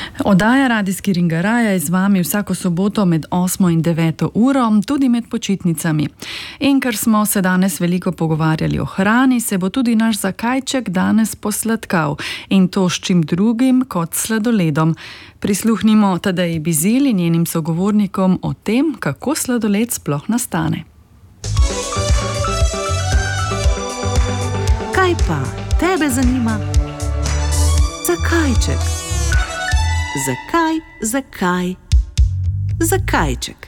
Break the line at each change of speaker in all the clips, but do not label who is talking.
Oddaja Radijski Ringaraja je z vami vsako soboto med 8 in 9 uro, tudi med počitnicami. In ker smo se danes veliko pogovarjali o hrani, se bo tudi naš zakajček danes posladkal. In to s čim drugim kot sladoledom. Prisluhnimo Tadeji Bizilj in njenim sogovornikom o tem, kako sladoled sploh nastane.
Kaj pa tebe zanima? Zakajček. Zakajček.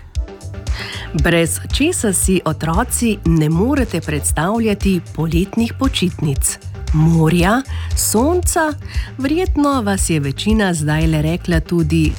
Brez česa si otroci ne morete predstavljati poletnih počitnic. Morja, sonca, verjetno vas je večina zdajle rekla tudi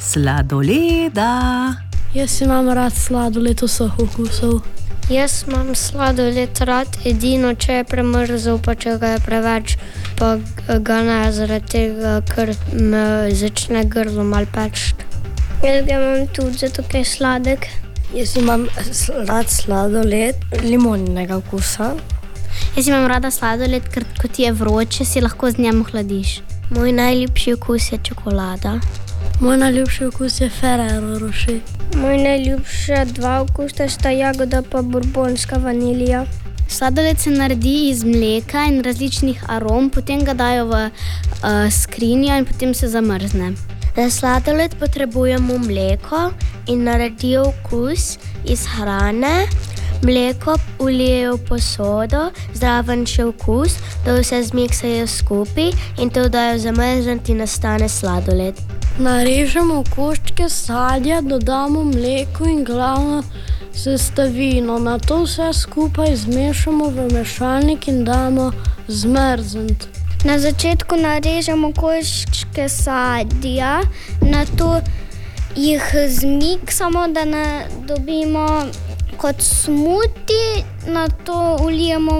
sladoleda.
Jaz imam rad sladoled vseh okusov.
Jaz imam sladoled rad edino, če je premrzel, pa če ga je preveč, pa ga ne zaradi tega, ker me začne grlo malo peči. Jaz ga imam tudi zato, ker je sladek.
Jaz imam rad sladoled limoninega okusa.
Jaz imam rada sladoled, ker ko ti je vroče, si lahko z njem ohladiš.
Moj najljubši okus je čokolada.
Moj najljubši okus je Ferrero Rocher.
Moj najljubša dva okusa sta jagoda pa bourbonska vanilija.
Sladoled se naredi iz mleka in različnih arom, potem ga dajo v skrinjo in potem se zamrzne.
Za sladoled potrebujemo mleko in naredijo okus iz hrane. Mleko ulijejo v posodo, zraven še okus, da vse zmiksajo skupaj in to dajo zamrzniti in nastane sladoled.
Narežemo koščke sadja, dodamo mleko in glavno sestavino. Nato vse skupaj zmešamo v mešalnik in damo zmrzniti.
Na začetku narežemo koščke sadja, nato jih zmiksamo, da ne dobimo kot smuti, nato ulijemo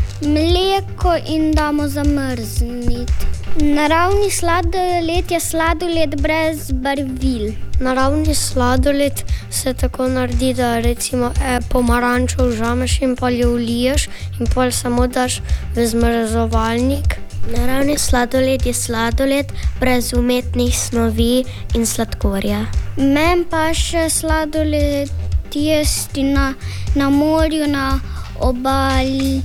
mleko in damo zamrzniti. Naravni sladoled je sladoled brez barvil. Naravni sladoled se tako naredi, da recimo pomarančo vzameš in pol jo uliješ in pol samo daš v zmrzovalnik. Naravni sladoled je sladoled brez umetnih snovi in sladkorja. Meni pa še sladoled jesti na morju, na obali,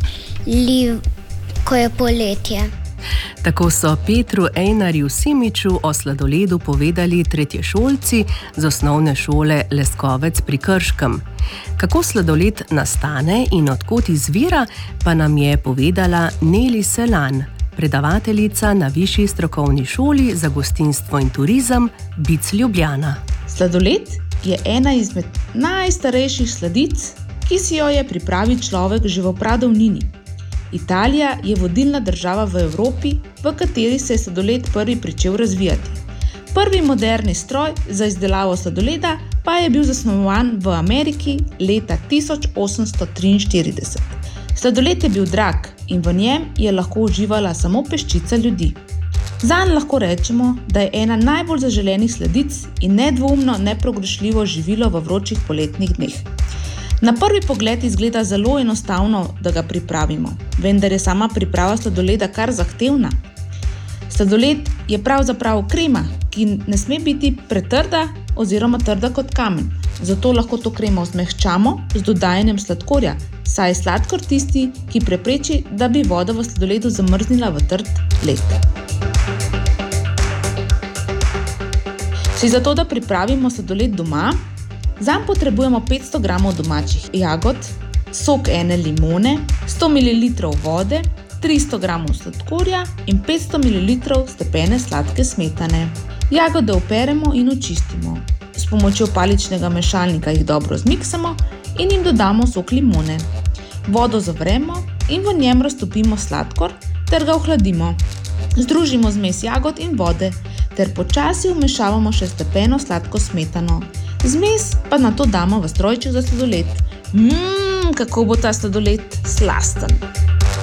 ko je poletje.
Tako so Petru Ejnarju Simiču o sladoledu povedali tretješolci z osnovne šole Leskovec pri Krškem. Kako sladoled nastane in od kod izvira, pa nam je povedala Neli Selan, predavateljica na Višji strokovni šoli za gostinstvo in turizem BIC Ljubljana.
Sladoled je ena izmed najstarejših sladic, ki si jo je pripravil človek že v pradavnini. Italija je vodilna država v Evropi, v kateri se je sladoled prvi pričel razvijati. Prvi moderni stroj za izdelavo sladoleda pa je bil zasnovan v Ameriki leta 1843. Sladoled je bil drag in v njem je lahko uživala samo peščica ljudi. Zanj lahko rečemo, da je ena najbolj zaželenih sladic in nedvoumno nepogrešljivo živilo v vročih poletnih dneh. Na prvi pogled izgleda zelo enostavno, da ga pripravimo, vendar je sama priprava sladoleda kar zahtevna. Sladoled je pravzaprav krema, ki ne sme biti pretrda oziroma trda kot kamen. Zato lahko to kremo zmehčamo z dodajanjem sladkorja, saj je sladkor tisti, ki prepreči, da bi voda v sladoledu zamrznila v trd led. Si zato, da pripravimo sladoled doma, zanj potrebujemo 500 gramov domačih jagod, sok ene limone, 100 ml vode, 300 gramov sladkorja in 500 ml stepene sladke smetane. Jagode operemo in očistimo. S pomočjo paličnega mešalnika jih dobro zmiksamo in jim dodamo sok limone. Vodo zavremo in v njem raztopimo sladkor ter ga ohladimo. Združimo zmes jagod in vode ter počasi vmešavamo še stepeno sladko smetano. Zmes pa nato damo v strojček za sladoled. Kako bo ta sladoled slasten!